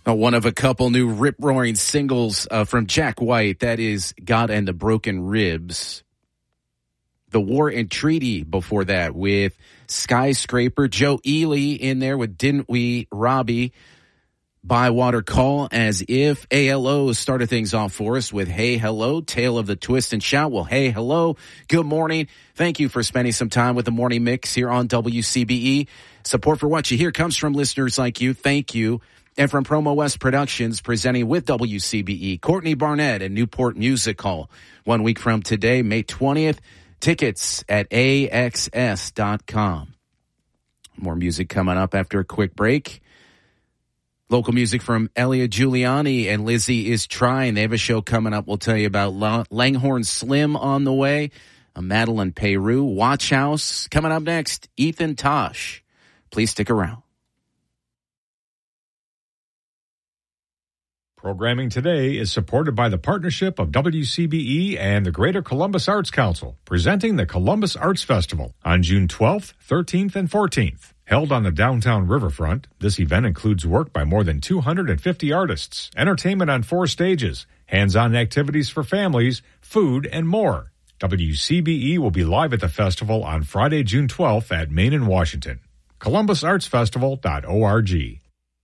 One of a couple new rip-roaring singles from Jack White. That is God and the Broken Ribs. The War and Treaty before that with Skyscraper. Joe Ely in there with Didn't We, Robbie. Bywater Call, As If. ALO started things off for us with Hey Hello, Tale of the Twist and Shout. Well, hey, hello, good morning. Thank you for spending some time with the Morning Mix here on WCBE. Support for what you hear comes from listeners like you. Thank you. And from Promo West Productions, presenting with WCBE, Courtney Barnett and Newport Music Hall. 1 week from today, May 20th. Tickets at AXS.com. More music coming up after a quick break. Local music from Elliot Giuliani and Lizzie Is Trying. They have a show coming up. We'll tell you about Langhorne Slim on the way. Madeline Peru. Watch House. Coming up next, Ethan Tosh. Please stick around. Programming today is supported by the partnership of WCBE and the Greater Columbus Arts Council, presenting the Columbus Arts Festival on June 12th, 13th, and 14th. Held on the downtown riverfront, this event includes work by more than 250 artists, entertainment on 4 stages, hands-on activities for families, food, and more. WCBE will be live at the festival on Friday, June 12th at Main and Washington. ColumbusArtsFestival.org.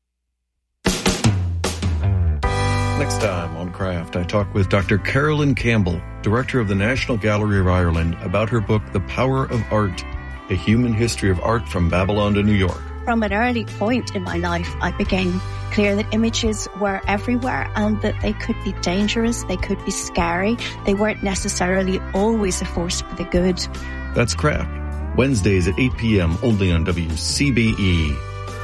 Next time on Craft, I talk with Dr. Carolyn Campbell, director of the National Gallery of Ireland, about her book, The Power of Art, A Human History of Art from Babylon to New York. From an early point in my life, I became clear that images were everywhere and that they could be dangerous, they could be scary, they weren't necessarily always a force for the good. That's Craft, Wednesdays at 8 p.m. only on WCBE.